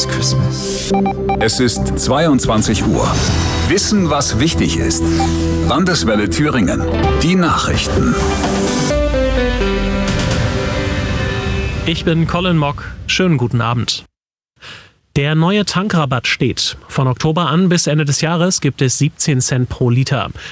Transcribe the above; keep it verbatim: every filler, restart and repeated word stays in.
this Christmas. Es ist zweiundzwanzig Uhr. Wissen, was wichtig ist. Landeswelle Thüringen. Die Nachrichten. Ich bin Colin Mock. Schönen guten Abend. Der neue Tankrabatt steht. Von Oktober an bis Ende des Jahres gibt es siebzehn Cent pro Liter.